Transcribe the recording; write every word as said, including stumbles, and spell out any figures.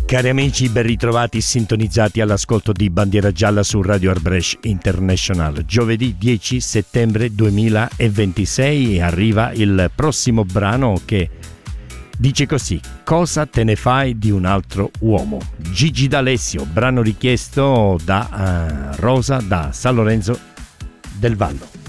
Cari amici, ben ritrovati sintonizzati all'ascolto di Bandiera Gialla su Radio Arbresh International. Giovedì dieci settembre duemilaventisei arriva il prossimo brano che dice così: cosa te ne fai di un altro uomo? Gigi D'Alessio, brano richiesto da uh, Rosa da San Lorenzo del Vallo.